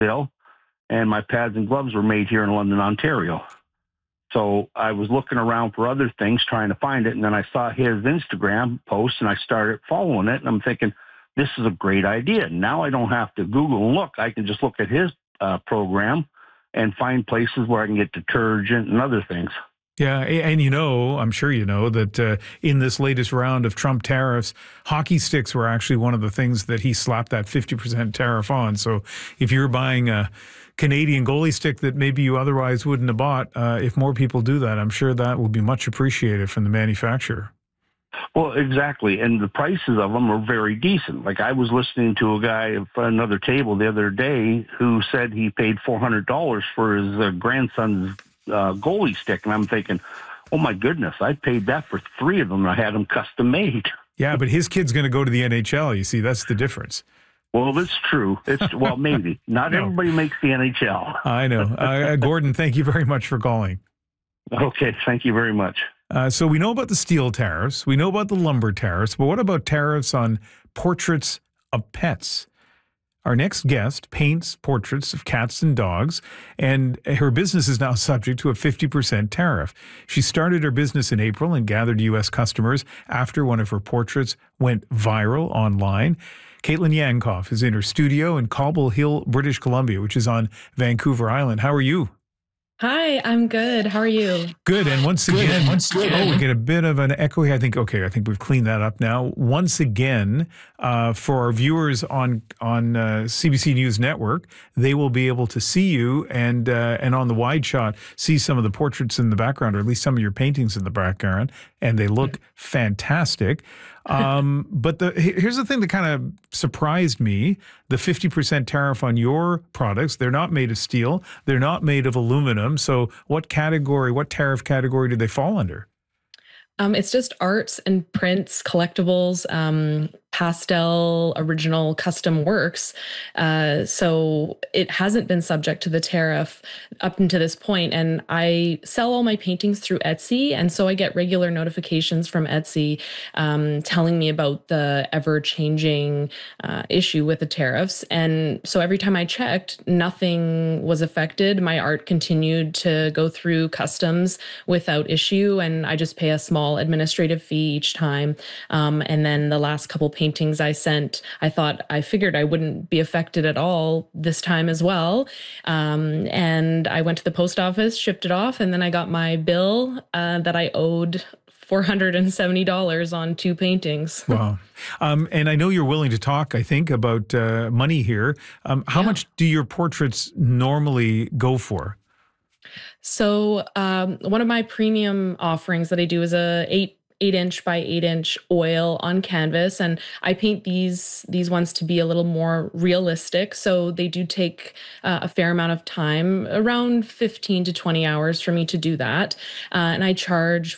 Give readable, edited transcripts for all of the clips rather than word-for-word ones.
bill, and my pads and gloves were made here in London, Ontario. So I was looking around for other things, trying to find it, and then I saw his Instagram post, and I started following it, and I'm thinking, this is a great idea. Now I don't have to Google and look. I can just look at his program and find places where I can get detergent and other things. Yeah, and I'm sure you know that in this latest round of Trump tariffs, hockey sticks were actually one of the things that he slapped that 50% tariff on. So if you're buying a Canadian goalie stick that maybe you otherwise wouldn't have bought, if more people do that, I'm sure that will be much appreciated from the manufacturer. Well, exactly. And the prices of them are very decent. Like I was listening to a guy at another table the other day who said he paid $400 for his grandson's goalie stick. And I'm thinking, oh my goodness, I paid that for 3 of them. I had them custom made. Yeah, but his kid's going to go to the NHL. You see, that's the difference. Well, that's true. Well, maybe. Not everybody makes the NHL. I know. Gordon, thank you very much for calling. Okay, thank you very much. So we know about the steel tariffs. We know about the lumber tariffs. But what about tariffs on portraits of pets? Our next guest paints portraits of cats and dogs, and her business is now subject to a 50% tariff. She started her business in April and gathered U.S. customers after one of her portraits went viral online. Caitlin Yankoff is in her studio in Cobble Hill, British Columbia, which is on Vancouver Island. How are you? Hi, I'm good. How are you? Good. And once again, we get a bit of an echo here. I think we've cleaned that up now. Once again, for our viewers on CBC News Network, they will be able to see you and on the wide shot, see some of the portraits in the background, or at least some of your paintings in the background, and they look fantastic. But here's the thing that kind of surprised me, the 50% tariff on your products. They're not made of steel. They're not made of aluminum. So what tariff category do they fall under? It's just arts and prints, collectibles, pastel, original, custom works. So it hasn't been subject to the tariff up until this point. And I sell all my paintings through Etsy. And so I get regular notifications from Etsy telling me about the ever-changing issue with the tariffs. And so every time I checked, nothing was affected. My art continued to go through customs without issue. And I just pay a small administrative fee each time. And then the last couple paintings I sent, I figured I wouldn't be affected at all this time as well. And I went to the post office, shipped it off, and then I got my bill that I owed $470 on 2 paintings. Wow. And I know you're willing to talk, I think, about money here. How much do your portraits normally go for? So one of my premium offerings that I do is a 8-inch by 8-inch oil on canvas, and I paint these ones to be a little more realistic. So they do take a fair amount of time, around 15 to 20 hours for me to do that. And I charge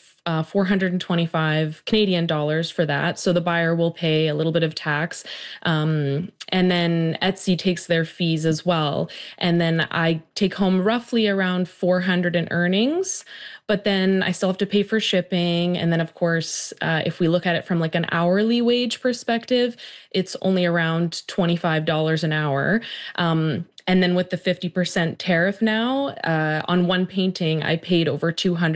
425 Canadian dollars for that. So the buyer will pay a little bit of tax. And then Etsy takes their fees as well. And then I take home roughly around 400 in earnings, but then I still have to pay for shipping. And then of course, if we look at it from like an hourly wage perspective, it's only around $25 an hour. And then with the 50% tariff now, on one painting, I paid over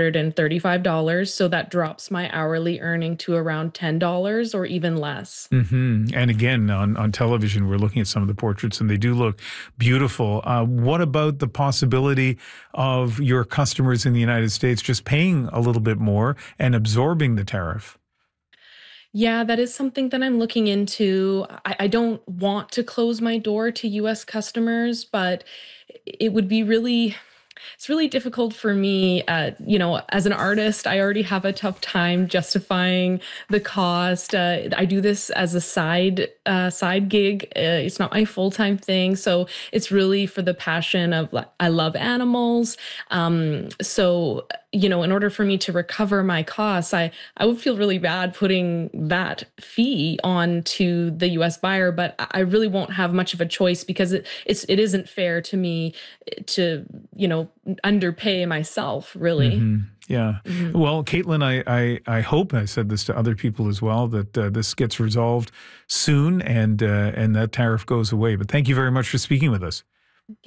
$235. So that drops my hourly earning to around $10 or even less. Mm-hmm. And again, on television, we're looking at some of the portraits and they do look beautiful. What about the possibility of your customers in the United States just paying a little bit more and absorbing the tariff? Yeah, that is something that I'm looking into. I don't want to close my door to US customers, but it would be it's really difficult for me. As an artist, I already have a tough time justifying the cost. I do this as a side gig. It's not my full-time thing. So it's really for the passion of, I love animals. So, in order for me to recover my costs, I would feel really bad putting that fee on to the US buyer, but I really won't have much of a choice because it isn't fair to me to, underpay myself, really. Mm-hmm. Yeah. Mm-hmm. Well, Caitlin, I hope, I said this to other people as well, that this gets resolved soon and that tariff goes away. But thank you very much for speaking with us.